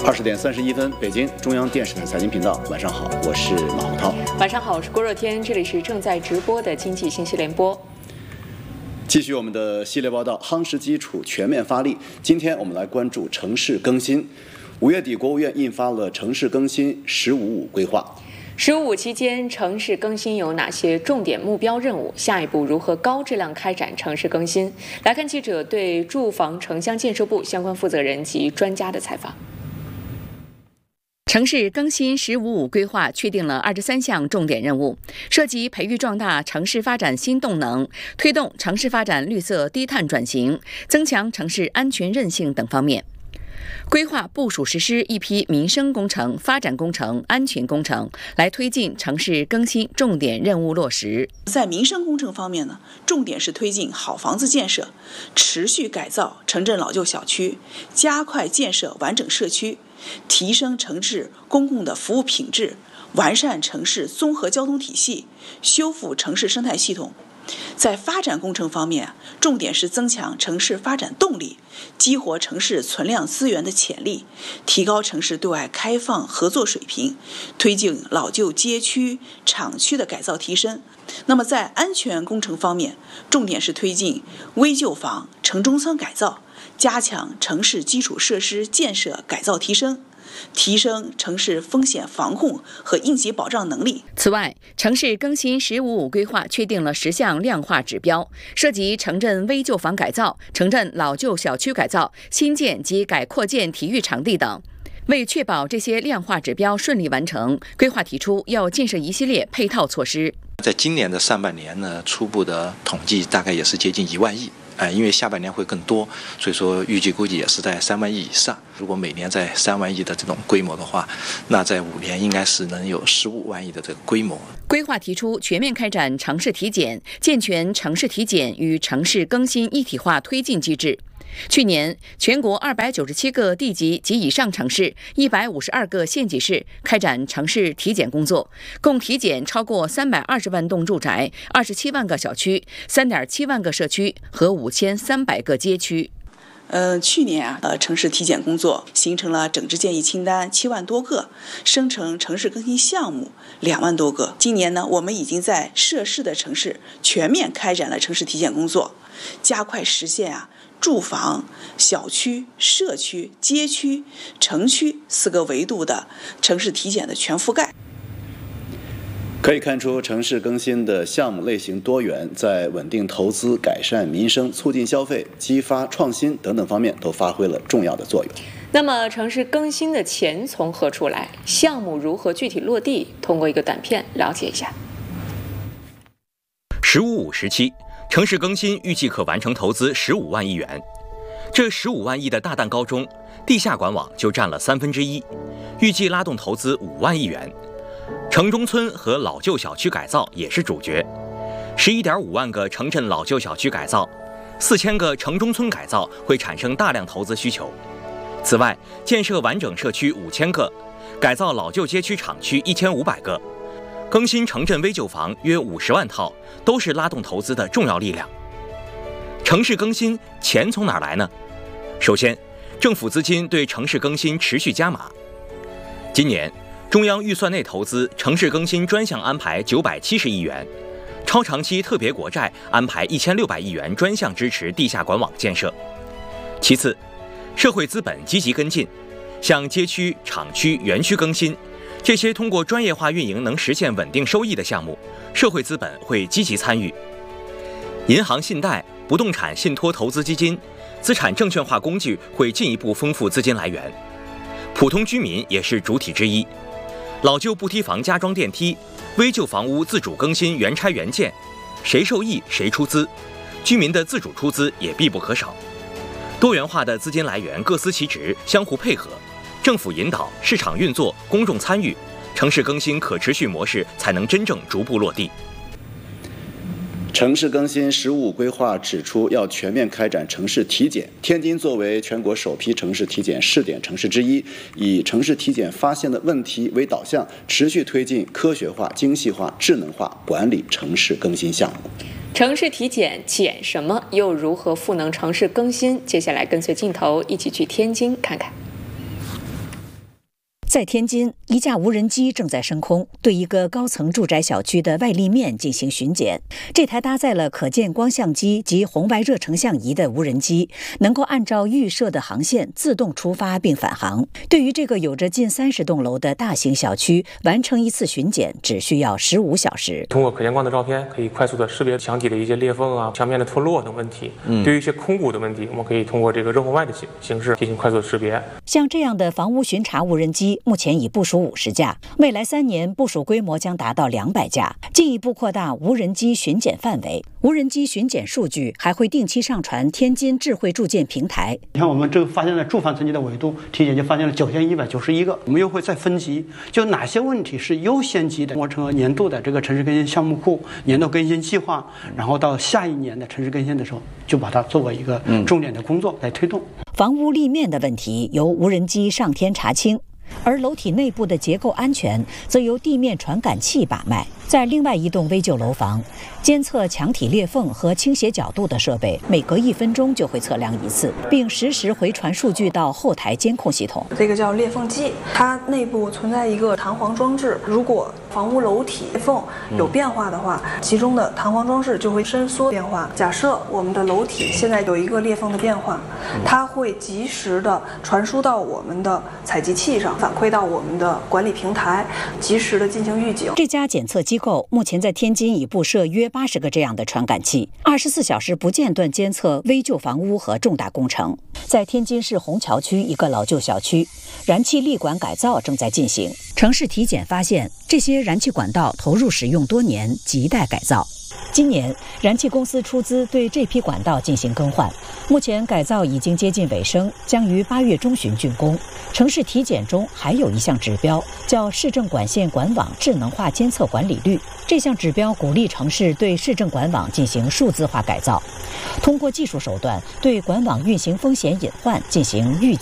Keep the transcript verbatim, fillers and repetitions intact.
二十点三十一分，北京中央电视台财经频道，晚上好，我是马洪涛。 晚上好，我是郭若天，这里是正在直播的经济信息联播。 继续我们的系列报道，夯实基础，全面发力。今天我们来关注城市更新。五月底，国务院印发了城市更新“十五五”规划。 十五五期间，城市更新有哪些重点目标任务？下一步如何高质量开展城市更新？来看记者对住房城乡建设部相关负责人及专家的采访。城市更新“十五五”规划确定了二十三项重点任务，涉及培育壮大城市发展新动能，推动城市发展绿色低碳转型，增强城市安全韧性等方面。规划部署实施一批民生工程、发展工程、安全工程，来推进城市更新重点任务落实。 在民生工程方面呢，重点是推进好房子建设，持续改造城镇老旧小区，加快建设完整社区，提升城市公共的服务品质，完善城市综合交通体系，修复城市生态系统。在发展工程方面，重点是增强城市发展动力，激活城市存量资源的潜力，提高城市对外开放合作水平，推进老旧街区、厂区的改造提升。那么在安全工程方面，重点是推进危旧房、城中村改造，加强城市基础设施建设改造提升，提升城市风险防控和应急保障能力。 此外，城市更新“十五五”规划确定了十项量化指标，涉及城镇危旧房改造、城镇老旧小区改造、新建及改扩建体育场地等。为确保这些量化指标顺利完成，规划提出要建设一系列配套措施。 在今年的上半年呢，初步的统计大概也是接近一万亿。呃，因为下半年会更多，所以说预计估计也是在三万亿以上。如果每年在三万亿的这种规模的话，那在五年应该是能有十五万亿的这个规模。 规划提出全面开展城市体检，健全城市体检与城市更新一体化推进机制。去年，全国二百九十七个地级及以上城市、一百五十二个县级市开展城市体检工作，共体检超过三百二十万栋住宅、二十七万个小区、三点七万个社区和五千三百个街区。 呃，去年啊，呃，城市体检工作形成了整治建议清单七万多个，生成城市更新项目两万多个。今年呢，我们已经在涉事的城市全面开展了城市体检工作，加快实现啊住房、小区、社区、街区、城区四个维度的城市体检的全覆盖。 可以看出，城市更新的项目类型多元，在稳定投资、改善民生、促进消费、激发创新等等方面都发挥了重要的作用。 那么，城市更新的钱从何处来？项目如何具体落地？通过一个短片了解一下。 十五五时期，城市更新预计可完成投资十五万亿元。这十五万亿的大蛋糕中，地下管网就占了三分之一，预计拉动投资五万亿元。城中村和老旧小区改造也是主角，十一点五万个城镇老旧小区改造，四千个城中村改造会产生大量投资需求。此外，建设完整社区五千个，改造老旧街区厂区一千五百个，更新城镇危旧房约五十万套，都是拉动投资的重要力量。城市更新钱从哪儿来呢？首先，政府资金对城市更新持续加码。今年中央预算内投资城市更新专项安排九百七十亿元，超长期特别国债安排一千六百亿元专项支持地下管网建设。其次，社会资本积极跟进，像街区、厂区、园区更新，这些通过专业化运营能实现稳定收益的项目，社会资本会积极参与。银行信贷、不动产信托投资基金、资产证券化工具会进一步丰富资金来源。普通居民也是主体之一。老旧不梯房加装电梯，危旧房屋自主更新原拆原建，谁受益谁出资，居民的自主出资也必不可少。多元化的资金来源各司其职，相互配合，政府引导、市场运作、公众参与，城市更新可持续模式才能真正逐步落地。 城市更新“十五五”规划指出，要全面开展城市体检。天津作为全国首批城市体检试点城市之一，以城市体检发现的问题为导向，持续推进科学化、精细化、智能化管理城市更新项目。 城市体检检什么？又如何赋能城市更新？接下来跟随镜头一起去天津看看。 在天津，一架无人机正在升空，对一个高层住宅小区的外立面进行巡检。这台搭载了可见光相机及红外热成像仪的无人机，能够按照预设的航线自动出发并返航。对于这个有着近三十栋楼的大型小区，完成一次巡检只需要十五小时。 通过可见光的照片，可以快速的识别墙体的一些裂缝啊、墙面的脱落等问题。嗯，对于一些空鼓的问题，我们可以通过这个热红外的形形式进行快速的识别。 像这样的房屋巡查无人机，目前已部署五十架，未来三年部署规模将达到两百架，进一步扩大无人机巡检范围。无人机巡检数据还会定期上传天津智慧住建平台。 你看，我们这个发现了住房层级的纬度体检就发现了九千一百九十一个，我们又会再分级，就哪些问题是优先级的，完成年度的这个城市更新项目库、年度更新计划，然后到下一年的城市更新的时候，就把它作为一个重点的工作来推动。 房屋立面的问题由无人机上天查清，而楼体内部的结构安全则由地面传感器把脉。在另外一栋危旧楼房，监测墙体裂缝和倾斜角度的设备每隔一分钟就会测量一次，并实时回传数据到后台监控系统。 这个叫裂缝计，它内部存在一个弹簧装置，如果房屋楼体裂缝有变化的话，其中的弹簧装置就会伸缩变化。假设我们的楼体现在有一个裂缝的变化，它会及时的传输到我们的采集器上，反馈到我们的管理平台，及时的进行预警。 这家检测机构目前在天津已布设约八十个这样的传感器，二十四小时不间断监测危旧房屋和重大工程。在天津市虹桥区一个老旧小区，燃气立管改造正在进行。城市体检发现，这些燃气管道投入使用多年，亟待改造。今年，燃气公司出资对这批管道进行更换，目前改造已经接近尾声，将于八月中旬竣工。城市体检中还有一项指标，叫市政管线管网智能化监测管理率。这项指标鼓励城市对市政管网进行数字化改造，通过技术手段对管网运行风险隐患进行预